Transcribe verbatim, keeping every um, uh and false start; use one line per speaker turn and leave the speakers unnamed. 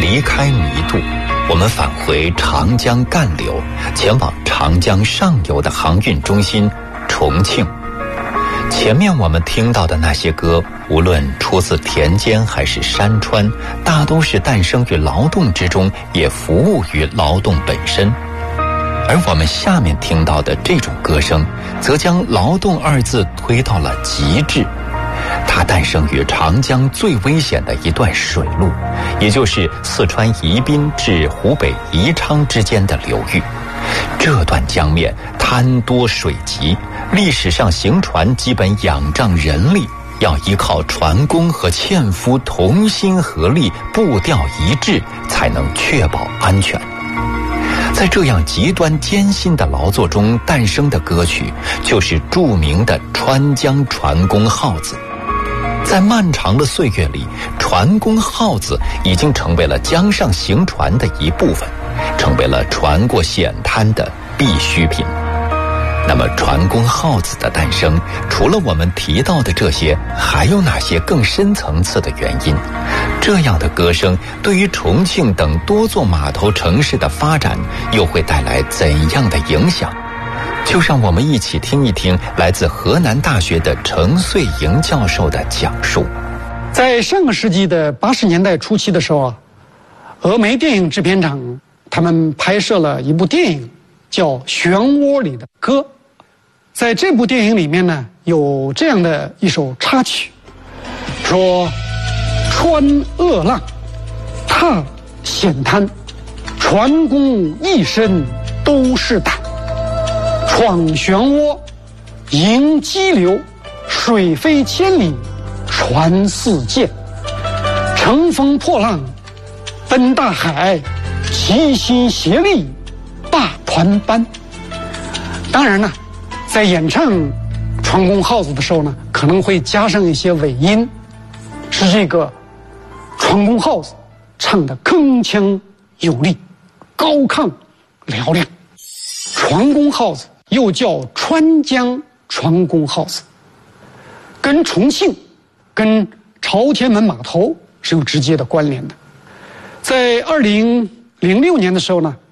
离开弥渡，我们返回长江干流，前往长江上游的航运中心重庆。前面我们听到的那些歌，无论出自田间还是山川，大都是诞生于劳动之中，也服务于劳动本身。而我们下面听到的这种歌声，则将劳动二字推到了极致。它诞生于长江最危险的一段水路，也就是四川宜宾至湖北宜昌之间的流域。这段江面滩多水急，历史上行船基本仰仗人力，要依靠船工和纤夫同心合力，步调一致，才能确保安全。在这样极端艰辛的劳作中诞生的歌曲，就是著名的《川江船工号子》。在漫长的岁月里，船工号子已经成为了江上行船的一部分，成为了船过险滩的必需品。那么船工号子的诞生，除了我们提到的这些，还有哪些更深层次的原因？这样的歌声对于重庆等多座码头城市的发展又会带来怎样的影响？就让我们一起听一听来自河南大学的程穗莹教授的讲述。
在上个世纪的八十年代初期的时候啊，峨眉电影制片厂他们拍摄了一部电影，叫《漩涡里的歌》。在这部电影里面呢，有这样的一首插曲，说：穿恶浪，踏险滩，船工一身都是胆。闯漩涡，迎激流，水飞千里，船似箭。乘风破浪，奔大海，齐心协力，把团搬。当然呢，在演唱《船工号子》的时候呢，可能会加上一些尾音，使这个船工号子唱得铿锵有力，高亢嘹亮。船工号子又叫川江船工号子，跟重庆、跟朝天门码头是有直接的关联的。在二零零六年的时候呢，